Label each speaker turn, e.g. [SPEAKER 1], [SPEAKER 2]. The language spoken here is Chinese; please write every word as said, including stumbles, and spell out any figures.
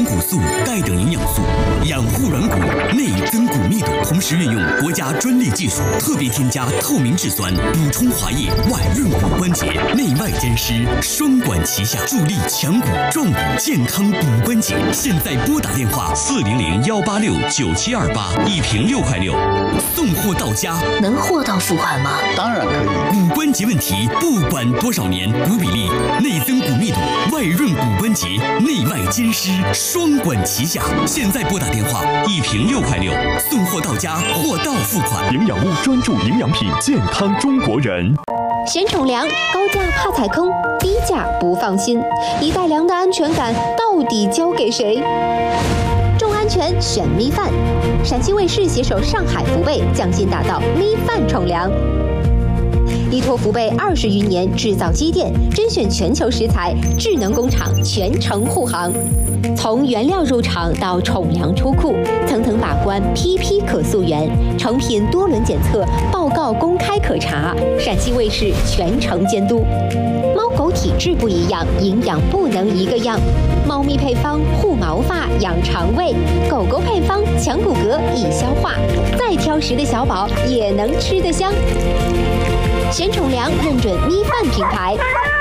[SPEAKER 1] 软骨素、钙等营养素，养护软骨，内增骨密度。同时运用国家专利技术，特别添加透明质酸，补充滑液，外润骨关节，内外兼施，双管齐下，助力强骨壮骨，健康骨关节。现在拨打电话四零零幺八六九七二八，一瓶六块六，送货到家。
[SPEAKER 2] 能货到付款吗？
[SPEAKER 3] 当然可以。
[SPEAKER 1] 骨关节问题，不管多少年，骨比例、内增骨密度、外润骨关节，内外兼施，双管齐下。现在拨打电话，一瓶六块六，送货到家，货到付款。
[SPEAKER 4] 营养屋专注营养品，健康中国人。
[SPEAKER 5] 选宠粮，高价怕踩坑，低价不放心，一袋粮的安全感到底交给谁？重安全选咪饭，陕西卫视携手上海福贝匠心打造咪饭宠粮。依托福贝二十余年制造积淀，甄选全球食材，智能工厂全程护航。从原料入场到宠粮出库，层层把关，批批可溯源，成品多轮检测，报告公开可查。陕西卫视全程监督。猫狗体质不一样，营养不能一个样。猫咪配方护毛发、养肠胃，狗狗配方强骨骼、易消化。再挑食的小宝也能吃得香。选宠粮认准咪饭品牌。